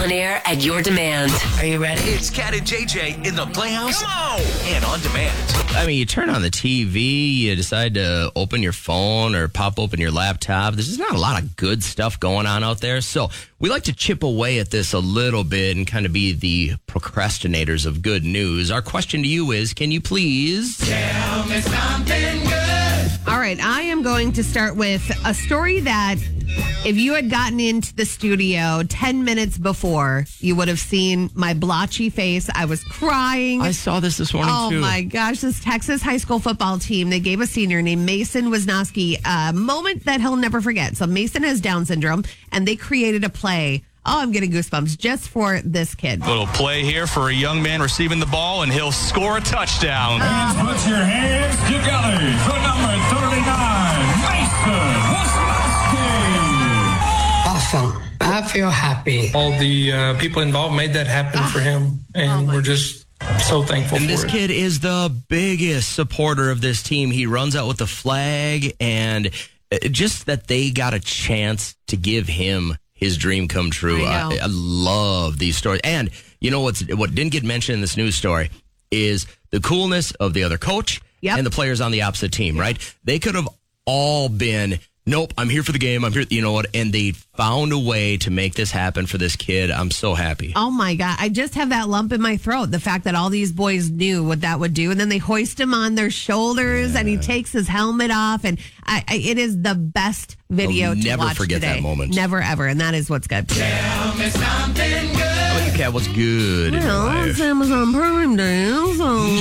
On air at your demand. Are you ready? It's Cat and JJ in the Playhouse and on demand. I mean, you turn on the TV, you decide to open your phone or pop open your laptop. There's just not a lot of good stuff going on out there. So we like to chip away at this a little bit and kind of be the procrastinators of good news. Our question to you is, can you please Tell me something good. All right, I am going to start with a story that if you had gotten into the studio 10 minutes before, you would have seen my blotchy face. I was crying. I saw this morning, too. Oh, my gosh. This Texas high school football team, they gave a senior named Mason Wisnowski a moment that he'll never forget. So Mason has Down syndrome, and they created a play. Oh, I'm getting goosebumps just for this kid. Little play here for a young man receiving the ball, and he'll score a touchdown. Put your hands together for number 39, Mason Wisnowski. Awesome. I feel happy. All the people involved made that happen for him, and we're just so thankful And for this it. kid is the biggest supporter of this team. He runs out with the flag, and just that they got a chance to give him his dream come true. I love these stories. And you know what didn't get mentioned in this news story is the coolness of the other coach and the players on the opposite team, right? They could have all been, nope, I'm here for the game. I'm here, you know what? And they found a way to make this happen for this kid. I'm so happy. Oh, my God. I just have that lump in my throat. The fact that all these boys knew what that would do. And then they hoist him on their shoulders and he takes his helmet off. And it is the best video to never watch forget today. that moment. Never, ever. And that is what's good. Tell me something good. How about you, Kat? What's good in your Well, life? it's Amazon Prime Day, so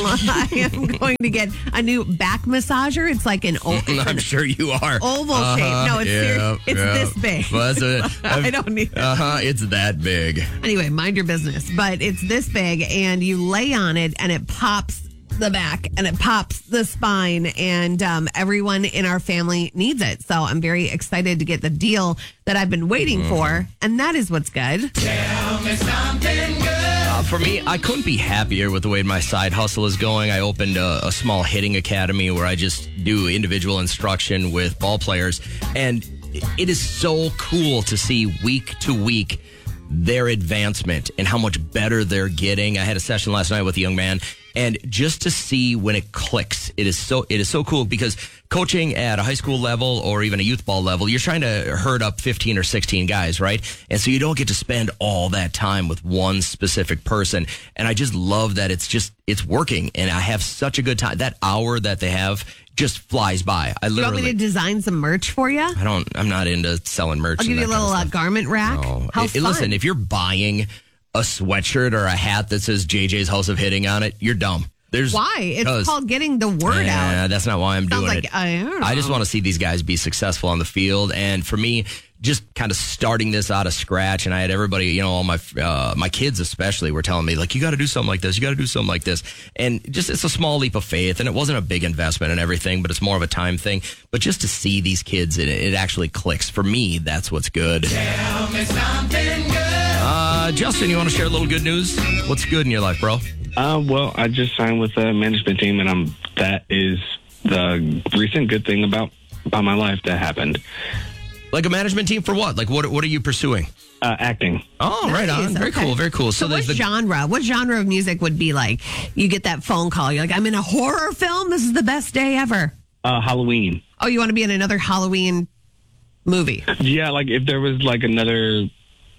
I am going to get a new back massager. It's like an I'm sure you are. oval shape. No, it's serious. It's this big. Well, I don't need it. It's that big. Anyway, mind your business. But it's this big, and you lay on it, and it pops the back, and it pops the spine, and everyone in our family needs it. So I'm very excited to get the deal that I've been waiting for, and that is what's good. Tell me something good. For me, I couldn't be happier with the way my side hustle is going. I opened a small hitting academy where I just do individual instruction with ball players, and it is so cool to see week to week their advancement and how much better they're getting. I had a session last night with a young man, and just to see when it clicks, it is so cool, because coaching at a high school level or even a youth ball level, you're trying to herd up 15 or 16 guys, right? And so you don't get to spend all that time with one specific person. And I just love that it's working, and I have such a good time. That hour that they have just flies by. You want me to design some merch for you? I'm not into selling merch. I'll give you a little garment rack. No. How fun. Listen, if you're buying a sweatshirt or a hat that says JJ's House of Hitting on it, you're dumb. Why? It's called getting the word out. That's not why I'm doing like, it. I don't know. I just want to see these guys be successful on the field. And for me, just kind of starting this out of scratch, and I had everybody, all my kids especially were telling me, like, you got to do something like this. You got to do something like this. And just, it's a small leap of faith, and it wasn't a big investment and everything, but it's more of a time thing. But just to see these kids, it actually clicks. For me, that's what's good. Tell me something good. Justin, you want to share a little good news? What's good in your life, bro? Well, I just signed with a management team, and that is the recent good thing about my life that happened. Like a management team for what? Like what are you pursuing? Acting. Oh, right on. Very Okay. cool. Very cool. So what genre? What genre of music would be like? You get that phone call. You're like, I'm in a horror film. This is the best day ever. Halloween. Oh, you want to be in another Halloween movie? Yeah, like if there was like another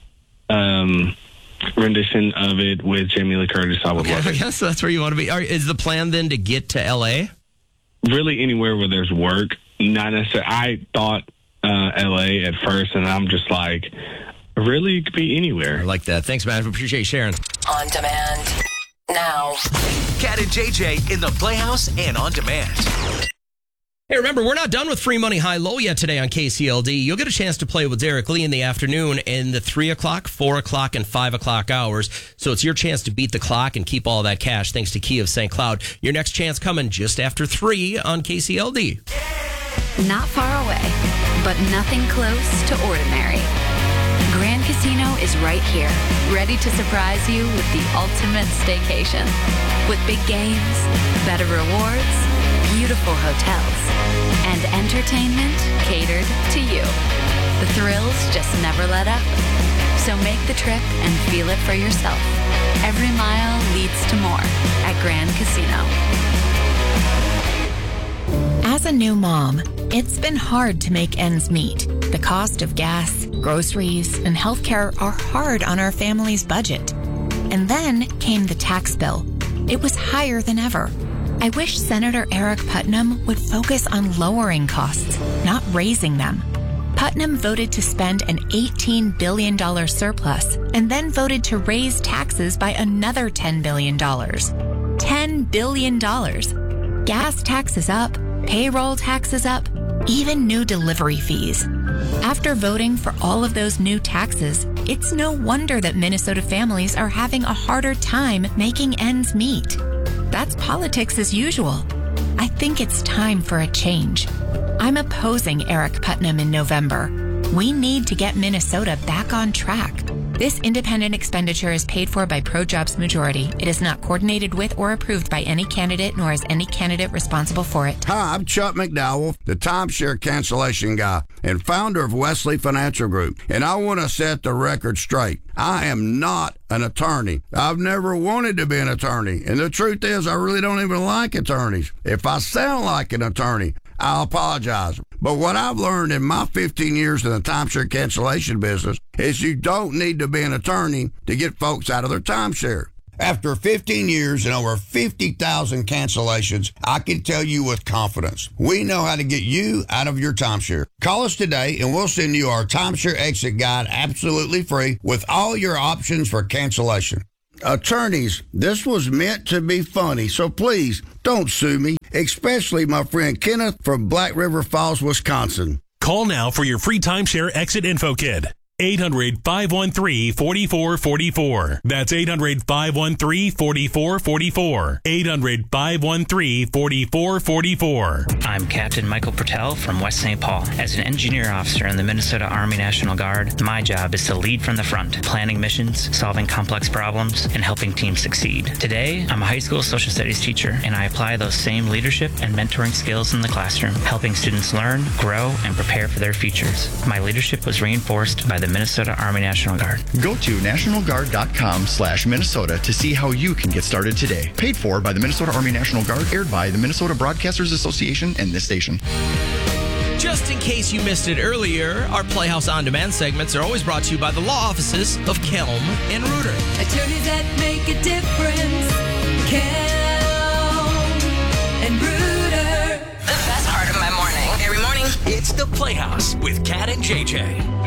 rendition of it with Jamie Lee Curtis, I would love I it. guess that's where you want to be. Is the plan then to get to L.A.? Really anywhere where there's work. Not necessarily. I thought L.A. at first, and I'm just like, really, it could be anywhere. I like that. Thanks, man. I appreciate you sharing. On demand. Now. Cat and JJ in the Playhouse and on demand. Hey, remember, we're not done with Free Money High Low yet today on KCLD. You'll get a chance to play with Derek Lee in the afternoon in the 3 o'clock, 4 o'clock, and 5 o'clock hours. So it's your chance to beat the clock and keep all that cash thanks to Key of St. Cloud. Your next chance coming just after 3 on KCLD. Not far away, but nothing close to ordinary. Grand Casino is right here, ready to surprise you with the ultimate staycation. With big games, better rewards, beautiful hotels, and entertainment catered to you. The thrills just never let up. So make the trip and feel it for yourself. Every mile leads to more at Grand Casino. As a new mom, it's been hard to make ends meet. The cost of gas, groceries, and healthcare are hard on our family's budget. And then came the tax bill. It was higher than ever. I wish Senator Eric Putnam would focus on lowering costs, not raising them. Putnam voted to spend an $18 billion surplus and then voted to raise taxes by another $10 billion. $10 billion. Gas taxes up, payroll taxes up, even new delivery fees. After voting for all of those new taxes, it's no wonder that Minnesota families are having a harder time making ends meet. That's politics as usual. I think it's time for a change. I'm opposing Eric Putnam in November. We need to get Minnesota back on track. This independent expenditure is paid for by ProJobs Majority. It is not coordinated with or approved by any candidate, nor is any candidate responsible for it. Hi, I'm Chuck McDowell, the timeshare cancellation guy and founder of Wesley Financial Group. And I want to set the record straight. I am not an attorney. I've never wanted to be an attorney. And the truth is, I really don't even like attorneys. If I sound like an attorney, I'll apologize. But what I've learned in my 15 years in the timeshare cancellation business is you don't need to be an attorney to get folks out of their timeshare. After 15 years and over 50,000 cancellations, I can tell you with confidence, we know how to get you out of your timeshare. Call us today and we'll send you our timeshare exit guide absolutely free with all your options for cancellation. Attorneys, this was meant to be funny, so please don't sue me, especially my friend Kenneth from Black River Falls, Wisconsin. Call now for your free timeshare exit info kit. 800-513-4444. That's 800-513-4444. 800-513-4444. I'm Captain Michael Pertel from West St. Paul. As an engineer officer in the Minnesota Army National Guard, my job is to lead from the front, planning missions, solving complex problems, and helping teams succeed. Today, I'm a high school social studies teacher, and I apply those same leadership and mentoring skills in the classroom, helping students learn, grow, and prepare for their futures. My leadership was reinforced by the Minnesota Army National Guard. Go to nationalguard.com/Minnesota to see how you can get started today. Paid for by the Minnesota Army National Guard, aired by the Minnesota Broadcasters Association and this station. Just in case you missed it earlier, our Playhouse On Demand segments are always brought to you by the law offices of Kelm and Reuter. Attorneys that make a difference. Kelm and Reuter. The best part of my morning. Every morning. It's the Playhouse with Kat and JJ.